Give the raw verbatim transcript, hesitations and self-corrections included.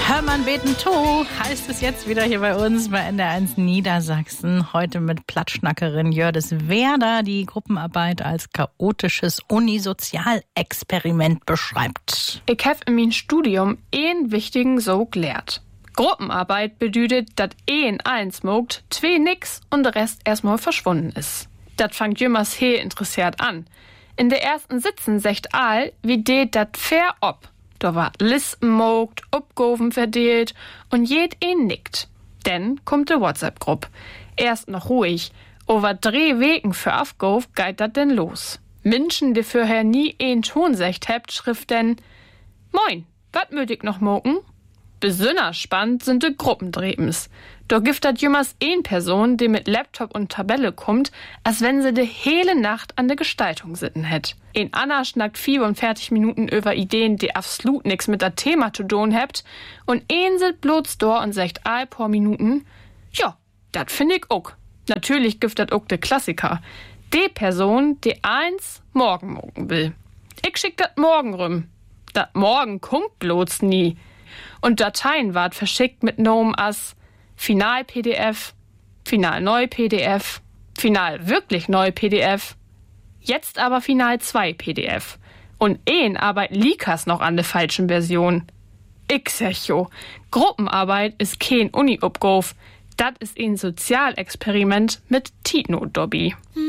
Hörmann beten to, heißt es jetzt wieder hier bei uns bei N D R eins Niedersachsen. Heute mit Plattschnackerin Jördis Werder, die Gruppenarbeit als chaotisches Unisozialexperiment beschreibt. Ich habe in meinem Studium einen wichtigen so gelehrt. Gruppenarbeit bedeutet, dass ein eins mogt, zwei nix und der Rest erstmal verschwunden ist. Das fangt jümmers he interessiert an. In der ersten Sitzen secht all, wie det dat fair ob. Da war Listen mogt, Uppgoven verdeelt und jed een nickt. Denn kommt de WhatsApp-Gruppe. Erst noch ruhig. Over drei Wegen für Afgov geht dat denn los. Menschen, die vorher nie een Ton secht hebt, schrift denn: Moin, wat möt ich noch moken? Besonders spannend sind de Gruppendrebens. Da gibt dat jümmers een Person, die mit Laptop und Tabelle kommt, als wenn sie de hele Nacht an der Gestaltung sitten hätt. Ein Anna schnackt vierundvierzig Minuten über Ideen, die absolut nix mit der Thema zu tun hebt, und een sit bloß da und sagt all paar Minuten: Ja, dat find ich ook. Natürlich gibt dat ook de Klassiker. De Person, die eins morgen mogen will. Ich schick dat morgen rüm. Dat morgen kommt bloß nie. Und Dateien ward verschickt mit Nomen as Final-P D F, Final-Neu-P D F, Final wirklich neu-P D F, jetzt aber Final zwei P D F. Und een arbeit Likas noch an der falschen Version. Ich sag jo, Gruppenarbeit ist kein Uni-Uppgov, dat ist ein Sozialexperiment mit Titnot-Dobby.